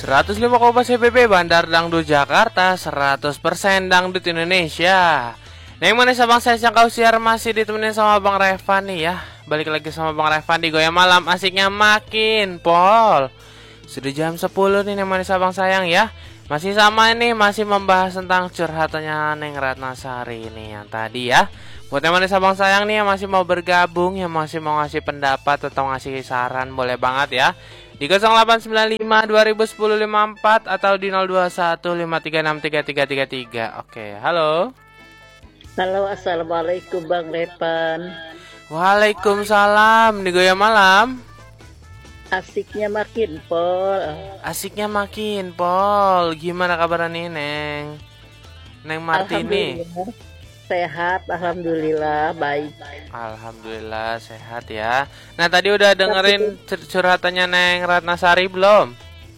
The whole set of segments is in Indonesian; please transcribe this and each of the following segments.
105,1 CBB Bandar Dangdut Jakarta, 100% Dangdut Indonesia. Nah, yang mana sabang saya yang kau siar masih ditemenin sama Bang Revan nih ya. Balik lagi sama Bang Revan di Goyang Malam, asiknya makin pol. Sudah jam 10 nih yang mana sabang sayang ya. Masih sama ini, masih membahas tentang curhatannya Neng Ratnasari ini yang tadi ya. Buat yang mana sabang sayang nih yang masih mau bergabung, yang masih mau ngasih pendapat atau ngasih saran, boleh banget ya. Di 0895 2010 54 atau di 021 536 3333. Oke, halo. Halo, assalamualaikum Bang Repan. Waalaikumsalam. Di Goyang Malam, Asiknya makin pol. asiknya makin pol. Gimana kabar nih Neng? Neng Martini. Alhamdulillah sehat, alhamdulillah baik. Alhamdulillah sehat ya. Nah, tadi udah dengerin curhatannya Neng Ratnasari belum?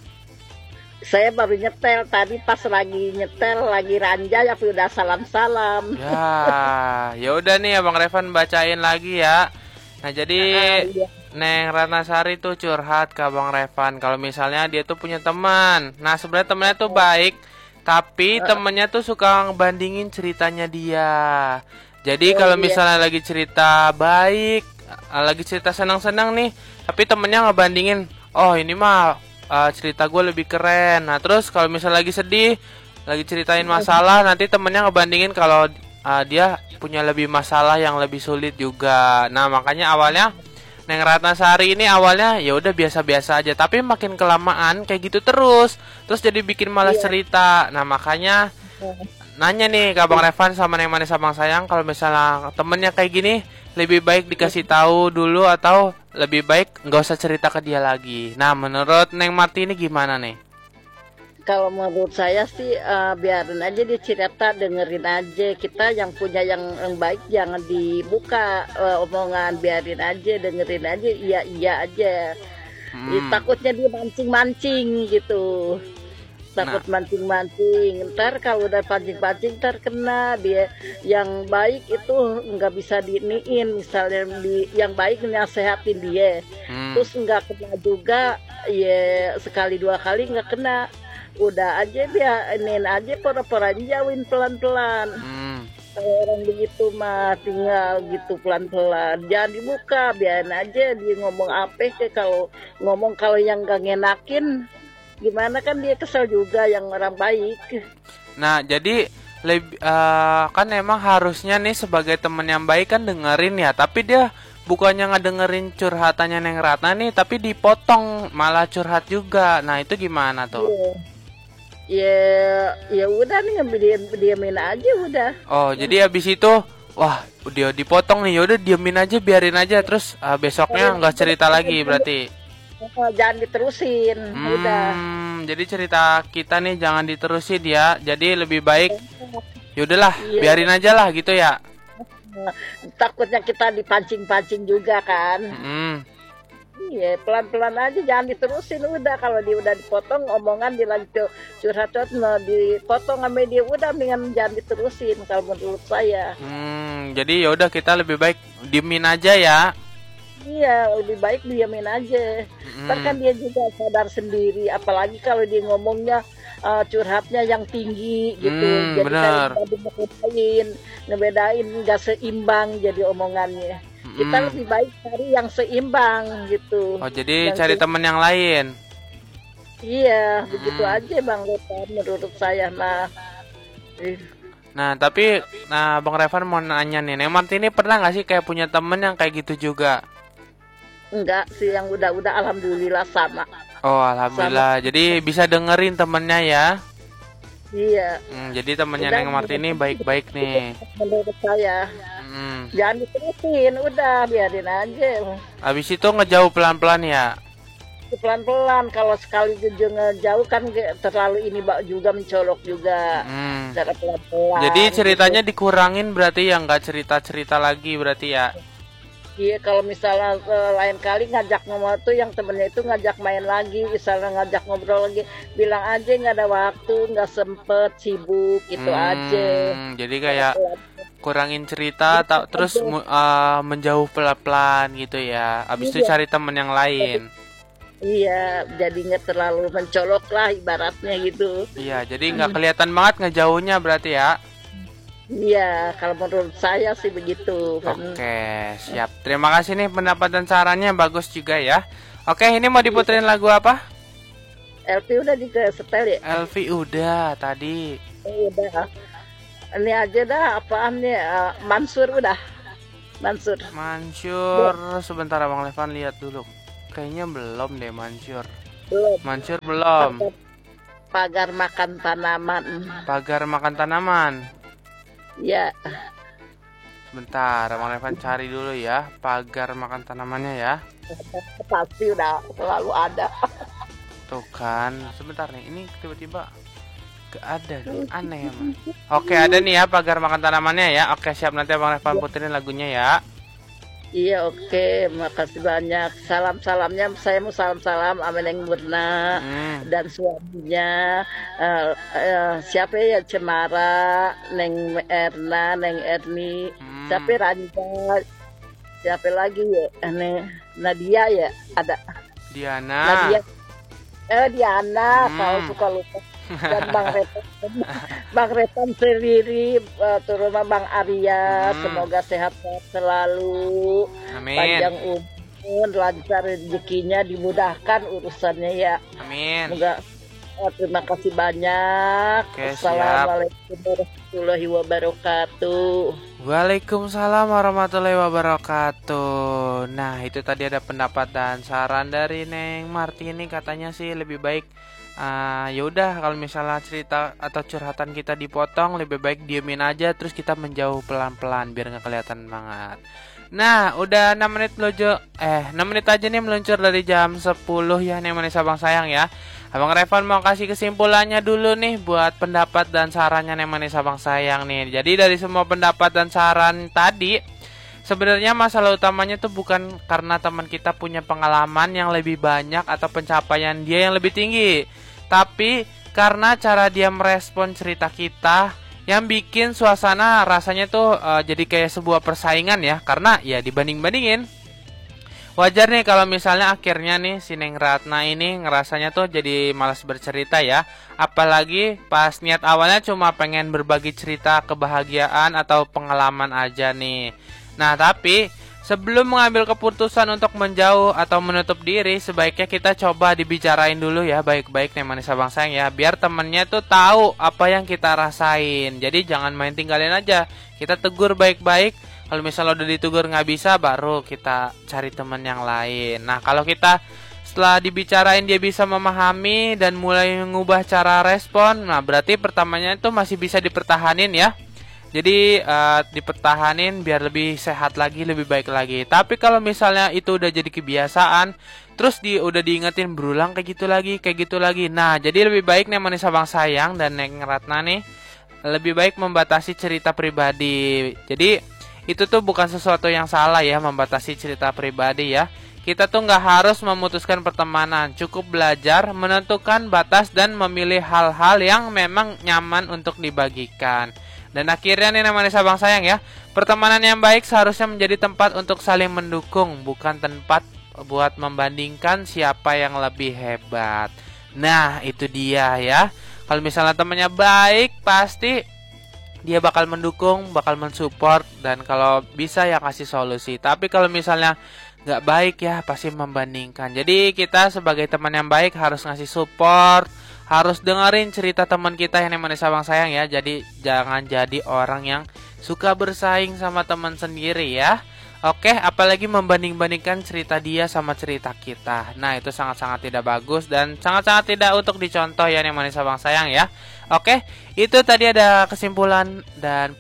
Saya baru nyetel tadi, pas lagi nyetel lagi ranjai aku udah salam-salam. Ya udah nih Abang Revan bacain lagi ya. Nah, jadi Iya. Neng Ratnasari tuh curhat ke Abang Revan kalau misalnya dia tuh punya teman. Nah, sebenarnya temennya tuh baik, tapi temennya tuh suka ngebandingin ceritanya dia. Jadi kalau misalnya lagi cerita baik, lagi cerita senang-senang nih, tapi temennya ngebandingin, oh ini mah cerita gue lebih keren. Nah, terus kalau misalnya lagi sedih, lagi ceritain masalah, nanti temennya ngebandingin kalau dia punya lebih masalah yang lebih sulit juga. Nah, makanya awalnya Neng Ratnasari ini awalnya ya udah biasa-biasa aja, tapi makin kelamaan kayak gitu terus jadi bikin malas cerita. Nah, makanya nanya nih ke Abang Revan sama Neng Manis Abang Sayang, kalau misalnya temennya kayak gini, lebih baik dikasih tahu dulu atau lebih baik nggak usah cerita ke dia lagi. Nah, menurut Neng Martini gimana nih? Kalau menurut saya sih biarin aja dia cerita, dengerin aja. Kita yang punya yang baik jangan dibuka omongan, biarin aja, dengerin aja, iya aja. Takutnya dia mancing-mancing gitu. Takut mancing-mancing. Ntar kalau udah pancing-pancing ntar kena dia. Yang baik itu nggak bisa diniin. Misalnya yang baik nasehatin dia, terus nggak kena juga, ya sekali dua kali nggak kena. Udah aja dia inin aja, pura-pura jauhin pelan-pelan. Kalau orang begitu mah tinggal gitu pelan-pelan, jangan dibuka, biarin aja dia ngomong apa ke. Kalau ngomong kalau yang gak ngenakin gimana, kan dia kesel juga yang orang baik. Nah, jadi kan emang harusnya nih sebagai teman yang baik kan dengerin ya, tapi dia bukannya ngedengerin curhatannya Neng Ratna nih, tapi dipotong malah curhat juga. Nah, itu gimana tuh? Ya udah nih, diamin aja udah. Oh, jadi habis itu wah, dia dipotong nih, yaudah diemin aja, biarin aja, terus besoknya nggak cerita lagi berarti. Jangan diterusin, udah. Jadi cerita kita nih jangan diterusin ya. Jadi lebih baik yaudahlah, biarin aja lah gitu ya. Takutnya kita dipancing-pancing juga kan. Iya, pelan-pelan aja, jangan diterusin udah. Kalau dia udah dipotong omongan, dia lagi curhat-curhat, dipotong sama dia, udah mendingan jangan diterusin kalau menurut saya. Jadi ya udah kita lebih baik diemin aja ya. Iya, lebih baik diamin aja. Ntar kan dia juga sadar sendiri, apalagi kalau dia ngomongnya curhatnya yang tinggi gitu. Jadi bener. Kan ngebedain nggak seimbang jadi omongannya. Kita lebih baik cari yang seimbang gitu. Oh, jadi yang cari teman yang lain. Iya, begitu aja Bang Revan menurut saya. Nah, tapi Bang Revan mau nanya nih, Neng Martini pernah nggak sih kayak punya temen yang kayak gitu juga? Enggak sih, yang udah alhamdulillah sama. Oh, alhamdulillah. Sama. Jadi bisa dengerin temennya ya. Iya. Jadi temennya Neng Martini baik-baik nih. Menurut saya. Jangan diterusin, udah biarin aja. Habis itu ngejauh pelan-pelan ya. Pelan-pelan, kalau sekali ngejauh kan terlalu ini juga mencolok juga. Cara pelan-pelan. Jadi ceritanya dikurangin berarti ya, nggak cerita-cerita lagi berarti ya. Iya, kalau misalnya lain kali ngajak ngomong tuh yang temennya itu ngajak main lagi, misalnya ngajak ngobrol lagi, bilang aja nggak ada waktu, nggak sempet, sibuk, itu aja. Jadi kayak kurangin cerita, terus menjauh pelan-pelan gitu ya. Abis itu cari temen yang lain. Iya, jadi nggak terlalu mencolok lah ibaratnya gitu. Iya, jadi nggak kelihatan banget ngejauhnya berarti ya. Iya, kalau menurut saya sih begitu kan. Oke, siap. Terima kasih nih pendapat dan sarannya, bagus juga ya. Oke, ini mau diputerin lagu apa? LP udah juga setel ya? Elvi udah tadi. Udah. Ini aja dah apaan nih? Mansur udah. Mansur. Mansur, sebentar Abang Levan lihat dulu. Kayaknya belum deh Mansur. Belum. Mansur belum. Pagar makan tanaman. Pagar makan tanaman. Ya, Sebentar, Abang Levan cari dulu ya. Pagar makan tanamannya ya. pasti udah selalu ada. Tuh kan, sebentar nih. Ini tiba-tiba gak ada nih. Aneh emang. Oke, ada nih ya pagar makan tanamannya ya. Oke, siap, nanti Abang Levan puterin lagunya ya. Iya, oke, makasih banyak. Salam-salamnya saya mau salam-salam sama Neng Murna dan suaminya. Siapa ya, Cemara, Neng Erna, Neng Erni, siapa Ranja, siapa lagi ya, Nadia ya, ada Diana. Nadia, Diana, kalau suka lupa. Dan Bang Retan sendiri, terutama Bang Arya, semoga sehat selalu, Amin. panjang umur, lancar rezekinya, dimudahkan urusannya ya. Amin. Semoga terima kasih banyak. Oke, Assalamualaikum warahmatullahi wabarakatuh. Waalaikumsalam warahmatullahi wabarakatuh. Nah, itu tadi ada pendapat dan saran dari Neng Martini, katanya sih lebih baik ya udah kalau misalnya cerita atau curhatan kita dipotong, lebih baik diemin aja terus kita menjauh pelan-pelan biar nggak kelihatan banget. Nah, udah 6 menit meluncur 6 menit aja nih meluncur dari jam 10 ya nih manis abang sayang ya. Abang Revan mau kasih kesimpulannya dulu nih buat pendapat dan sarannya nih manis abang sayang nih. Jadi dari semua pendapat dan saran tadi, sebenarnya masalah utamanya tuh bukan karena teman kita punya pengalaman yang lebih banyak atau pencapaian dia yang lebih tinggi, tapi karena cara dia merespon cerita kita yang bikin suasana rasanya tuh jadi kayak sebuah persaingan ya, karena ya dibanding-bandingin. Wajar nih kalau misalnya akhirnya nih si Neng Ratna ini ngerasanya tuh jadi malas bercerita ya. Apalagi pas niat awalnya cuma pengen berbagi cerita kebahagiaan atau pengalaman aja nih. Nah, tapi sebelum mengambil keputusan untuk menjauh atau menutup diri, sebaiknya kita coba dibicarain dulu ya baik-baik nih manis abang sayang ya, biar temennya tuh tahu apa yang kita rasain. Jadi jangan main tinggalin aja, kita tegur baik-baik. Kalau misalnya udah ditegur nggak bisa, baru kita cari teman yang lain. Nah, kalau kita setelah dibicarain dia bisa memahami dan mulai mengubah cara respon, nah berarti pertamanya itu masih bisa dipertahanin ya. Jadi dipertahanin biar lebih sehat lagi, lebih baik lagi. Tapi kalau misalnya itu udah jadi kebiasaan, terus udah diingetin berulang kayak gitu lagi. Nah, jadi lebih baik nih manis abang sayang dan Neng Ratna nih, lebih baik membatasi cerita pribadi. Jadi itu tuh bukan sesuatu yang salah ya, membatasi cerita pribadi ya. Kita tuh nggak harus memutuskan pertemanan, cukup belajar menentukan batas dan memilih hal-hal yang memang nyaman untuk dibagikan. Dan akhirnya nih namanya sabang sayang ya, pertemanan yang baik seharusnya menjadi tempat untuk saling mendukung, bukan tempat buat membandingkan siapa yang lebih hebat. Nah, itu dia ya. Kalau misalnya temannya baik, pasti dia bakal mendukung, bakal mensupport, dan kalau bisa ya kasih solusi. Tapi kalau misalnya nggak baik ya pasti membandingkan. Jadi kita sebagai teman yang baik harus ngasih support, harus dengerin cerita teman kita yang manis abang sayang ya. Jadi jangan jadi orang yang suka bersaing sama teman sendiri ya. Oke, apalagi membanding-bandingkan cerita dia sama cerita kita. Nah, itu sangat-sangat tidak bagus dan sangat-sangat tidak untuk dicontoh ya yang manis abang sayang ya. Oke, itu tadi ada kesimpulan dan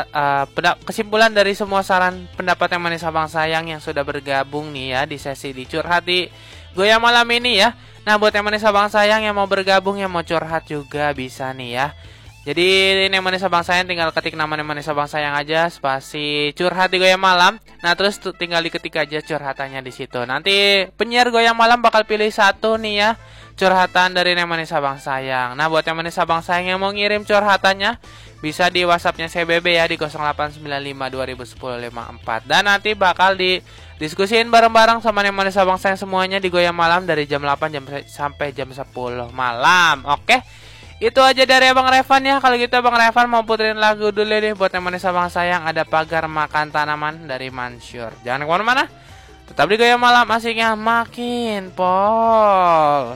kesimpulan dari semua saran pendapat yang manis abang sayang yang sudah bergabung nih ya di sesi di Curhati Goyang malam ini ya. Nah, buat yang manis abang sayang yang mau bergabung, yang mau curhat juga bisa nih ya. Jadi ini manis abang sayang tinggal ketik nama manis abang sayang aja, spasi curhat di Goyang Malam. Nah, terus tinggal diketik aja curhatannya di situ. Nanti penyiar Goyang Malam bakal pilih satu nih ya curhatan dari manis abang sayang. Nah, buat yang manis abang sayang yang mau ngirim curhatannya, bisa di WhatsAppnya CBB ya di 0895 2010 54. Dan nanti bakal didiskusiin bareng-bareng sama Nih Manis Abang Sayang semuanya di Goyang Malam dari jam 8 sampai jam 10 malam. Oke. Itu aja dari Abang Revan ya. Kalau gitu Abang Revan mau puterin lagu dulu deh buat Nih Manis Abang Sayang, ada Pagar Makan Tanaman dari Mansyur. Jangan kemana-mana. Tetap di Goyang Malam, asiknya makin pol.